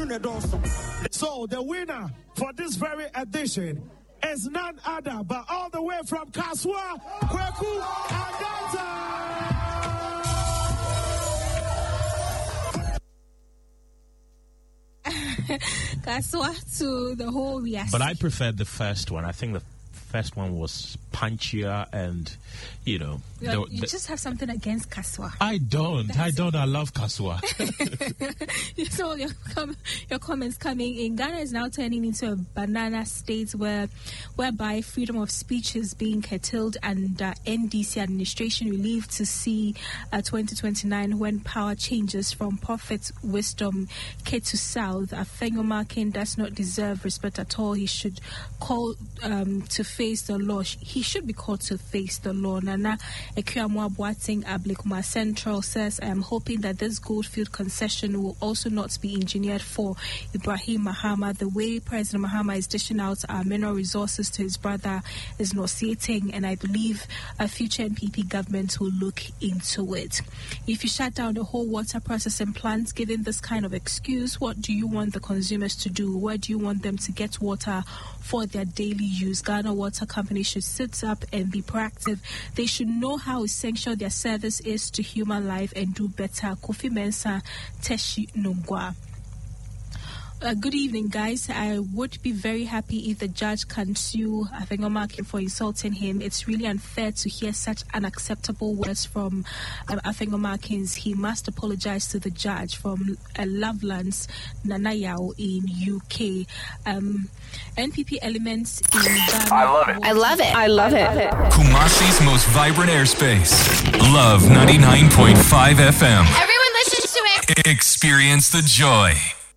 So the winner for this very edition is none other but all the way from Kaswa, Kweku Aganta. Kaswa to the whole reaction. But I preferred the first one. I think the first one was punchier and, you know. You just have something against Kaswa. I don't. I love Kaswa. So your comments coming in. Ghana is now turning into a banana state whereby freedom of speech is being curtailed and NDC administration relieved to see 2029 when power changes from Prophet Wisdom K to South. Afenyomakin does not deserve respect at all. He should call to face the law. He should be called to face the law. Nana Ekuamwa Boating Ablikuma Central says, I am hoping that this Goldfield concession will also not be engineered for Ibrahim Mahama. The way President Mahama is dishing out our mineral resources to his brother is nauseating, and I believe a future NPP government will look into it. If you shut down the whole water processing plants, given this kind of excuse, what do you want the consumers to do? Where do you want them to get water for their daily use? Ghana Water Company should sit up and be proactive. They should know how essential their service is to human life and do better. Kofi Mensah, Teshi Nungwa. Good evening, guys. I would be very happy if the judge can sue Afenyomakin for insulting him. It's really unfair to hear such unacceptable words from Afenyomakin. He must apologize to the judge. From Lovelands, Nanayao in UK. NPP elements in Ghana. I love it. Kumasi's most vibrant airspace. Love 99.5 FM. Everyone listens to it. Experience the joy.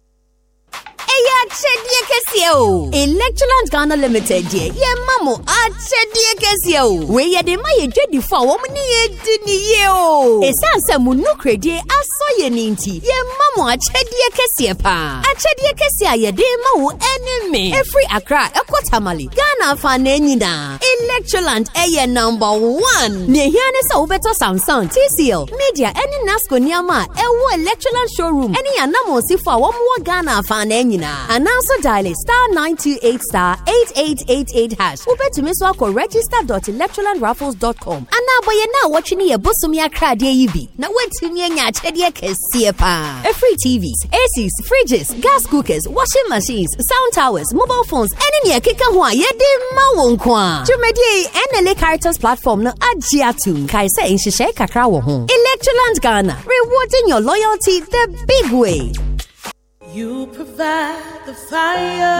Electroland Ghana Limited, ye mamo, achedie kesio. We ye de ma ye dwedi fa wo mni ye dini ye o. Esanse mu no kredi aso ye ninti. Ye mamo achedie kesie pa. Achedie kesia ye de ma wo enemy. Every Accra, Ekotamali, Ghana fa na nyina. Electroland eye number 1. Ne hiane sa obeto Samsung, TCL, Media, eni Nasco niama, ewo Electroland showroom. Eni anamo si fa wo mo Ghana fa na nyina. And also dial *928*8888# ube to miss wako register.electrolandraffles.com. And now boy na watching ye busumi akra de yibi. Na wetumi anya achede kese pa. Free TVs, ACs, fridges, gas cookers, washing machines, sound towers, mobile phones, any ne keka ho ye de ma won kwa. Jumedi NLA Caritas platform no agiatu. Kai say nhihye kakra wo ho. Electroland Ghana, rewarding your loyalty the big way. You provide the fire.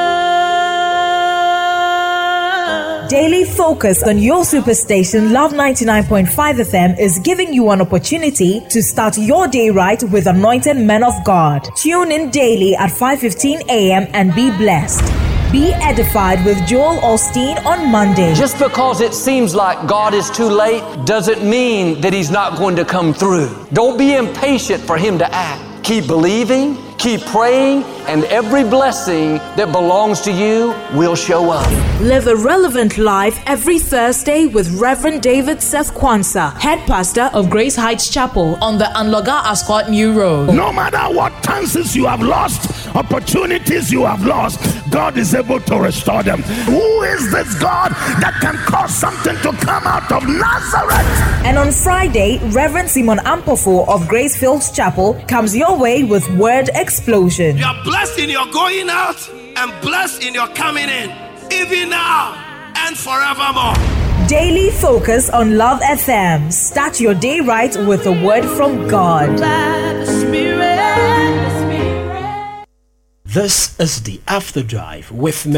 Daily focus on your superstation Love 99.5 FM is giving you an opportunity to start your day right with anointed men of God. Tune in daily at 5:15 a.m. and be blessed. Be edified with Joel Osteen on Monday. Just because it seems like God is too late doesn't mean that He's not going to come through. Don't be impatient for Him to act. Keep believing, keep praying, and every blessing that belongs to you will show up. Live a relevant life every Thursday with Reverend David Seth Kwanzaa, head pastor of Grace Heights Chapel on the Anloga Ascot New Road. No matter what chances you have lost, opportunities you have lost, God is able to restore them. Who is this God that can cause something to come out of Nazareth? And on Friday, Reverend Simon Ampofo of Grace Fields Chapel comes your way with Word Explosion. You are blessed in your going out and blessed in your coming in, even now and forevermore. Daily focus on Love FM. Start your day right with a word from God. This is the After Drive with